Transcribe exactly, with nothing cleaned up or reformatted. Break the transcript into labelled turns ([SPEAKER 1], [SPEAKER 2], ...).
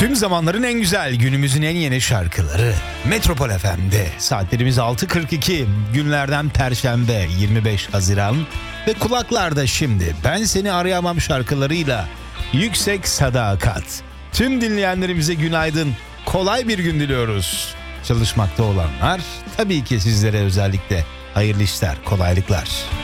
[SPEAKER 1] Tüm zamanların en güzel, günümüzün en yeni şarkıları Metropol F M'de. Saatlerimiz altı kırk iki, günlerden Perşembe yirmi beş Haziran ve kulaklarda şimdi Ben Seni Arayamam şarkılarıyla Yüksek Sadakat. Tüm dinleyenlerimize günaydın, kolay bir gün diliyoruz. Çalışmakta olanlar tabii ki sizlere özellikle hayırlı işler, kolaylıklar.